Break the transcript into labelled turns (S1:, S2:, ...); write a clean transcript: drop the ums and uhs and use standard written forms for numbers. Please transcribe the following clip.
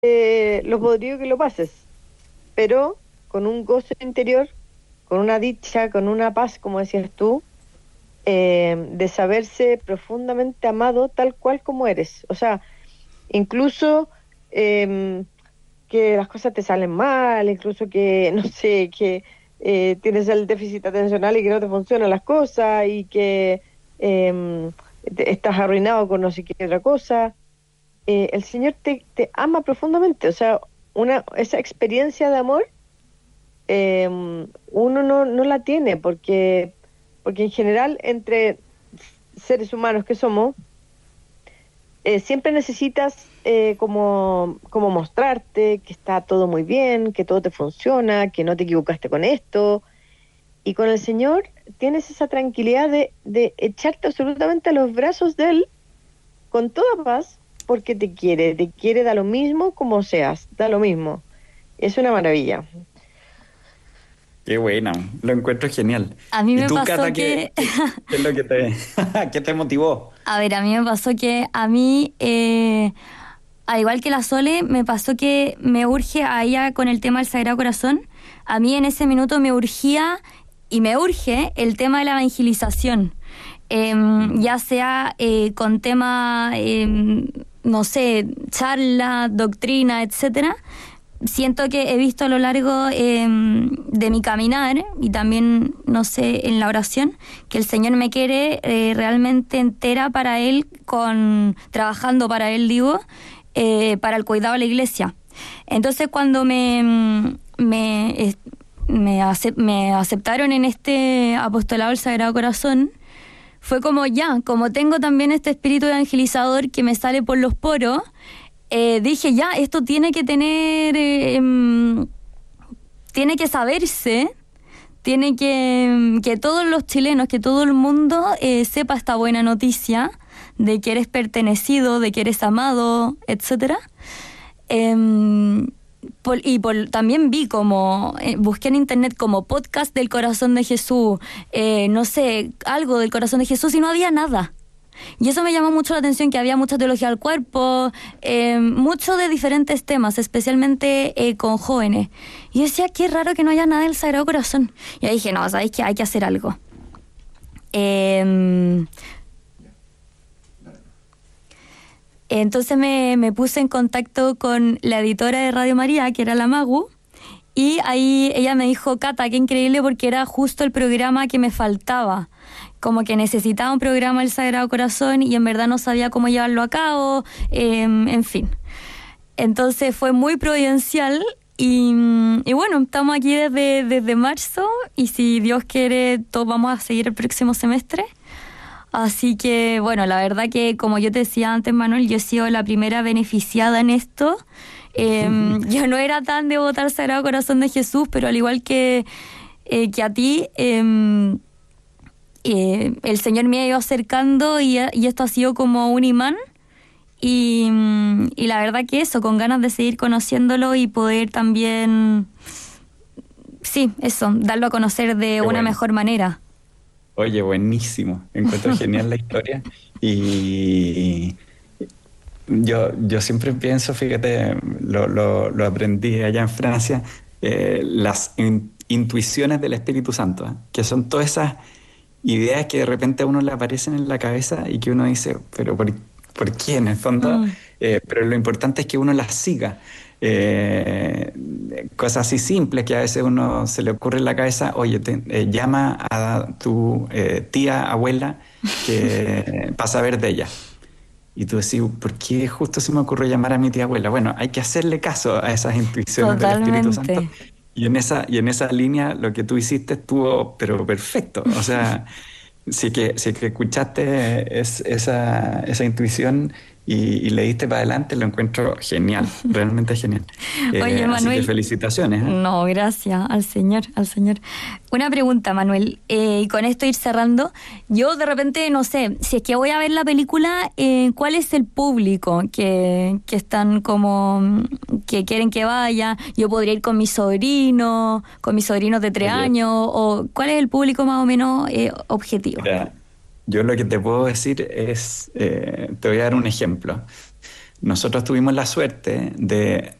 S1: lo podrido que lo pases, pero con un gozo interior, con una dicha, con una paz, como decías tú, de saberse profundamente amado tal cual como eres. O sea, incluso em, que las cosas te salen mal, incluso que, no sé, que tienes el déficit atencional y que no te funcionan las cosas y que estás arruinado con no sé qué otra cosa. El Señor te ama profundamente, o sea, esa experiencia de amor uno no la tiene porque en general entre seres humanos que somos, siempre necesitas como mostrarte que está todo muy bien, que todo te funciona, que no te equivocaste con esto. Y con el Señor tienes esa tranquilidad de echarte absolutamente a los brazos de Él con toda paz, porque te quiere, da lo mismo como seas, da lo mismo. Es una maravilla.
S2: Qué buena, lo encuentro genial.
S3: A mí
S2: ¿Y
S3: me
S2: tú,
S3: pasó
S2: Cata,
S3: que,
S2: qué es lo que te, qué te motivó?
S3: a ver, a mí me pasó que a mí, al igual que la Sole, me pasó que me urge a ella con el tema del Sagrado Corazón. A mí en ese minuto me urgía y me urge el tema de la evangelización. Ya sea con tema, no sé, charla, doctrina, etcétera. Siento que he visto a lo largo de mi caminar y también, no sé, en la oración, que el Señor me quiere realmente entera para Él, trabajando para Él, digo, para el cuidado de la iglesia. Entonces, cuando me aceptaron en este apostolado del Sagrado Corazón, fue como ya, como tengo también este espíritu evangelizador que me sale por los poros, dije ya, esto tiene que tener, tiene que saberse, tiene que todos los chilenos, que todo el mundo sepa esta buena noticia de que eres pertenecido, de que eres amado, etcétera. También vi como, busqué en internet como podcast del corazón de Jesús, no sé, algo del corazón de Jesús y no había nada. Y eso me llamó mucho la atención, que había mucha teología del cuerpo, mucho de diferentes temas, especialmente con jóvenes. Y yo decía, qué raro que no haya nada del Sagrado Corazón. Y ahí dije, no, ¿sabéis qué? Hay que hacer algo. Entonces me puse en contacto con la editora de Radio María, que era la Magu, y ahí ella me dijo, Cata, qué increíble porque era justo el programa que me faltaba. Como que necesitaba un programa del Sagrado Corazón y en verdad no sabía cómo llevarlo a cabo, en fin. Entonces fue muy providencial y bueno, estamos aquí desde marzo y si Dios quiere, todos vamos a seguir el próximo semestre. Así que, bueno, la verdad que, como yo te decía antes, Manuel, yo he sido la primera beneficiada en esto. Yo no era tan devota al Sagrado Corazón de Jesús, pero al igual que a ti, el Señor me ha ido acercando y esto ha sido como un imán. Y la verdad que eso, con ganas de seguir conociéndolo y poder también, sí, eso, darlo a conocer de
S2: Qué
S3: una
S2: bueno.
S3: mejor manera.
S2: Oye, buenísimo. Encuentro genial la historia. Y yo siempre pienso, fíjate, lo aprendí allá en Francia, las intuiciones del Espíritu Santo, que son todas esas ideas que de repente a uno le aparecen en la cabeza y que uno dice, pero ¿por qué en el fondo?
S3: Mm,
S2: Pero lo importante es que uno las siga. Eh, Cosas así simples que a veces uno se le ocurre en la cabeza, oye, llama a tu tía, abuela, que para saber de ella. Y tú decís, ¿por qué justo se me ocurrió llamar a mi tía abuela? Bueno, hay que hacerle caso a esas intuiciones del Espíritu Santo.
S3: totalmente.
S2: Y en esa línea lo que tú hiciste estuvo, pero perfecto. O sea, si que escuchaste esa intuición y le diste para adelante, lo encuentro genial, realmente genial.
S3: Oye,
S2: Así que
S3: Manuel,
S2: felicitaciones, ¿eh?
S3: no, gracias al Señor, al Señor. Una pregunta, Manuel, y con esto ir cerrando. Yo de repente, no sé, si es que voy a ver la película, ¿cuál es el público que están como, que quieren que vaya? Yo podría ir con mis sobrinos de 3
S2: Oye,
S3: años, o ¿cuál es el público más o menos objetivo?
S2: mira, yo lo que te puedo decir es, te voy a dar un ejemplo. nosotros tuvimos la suerte de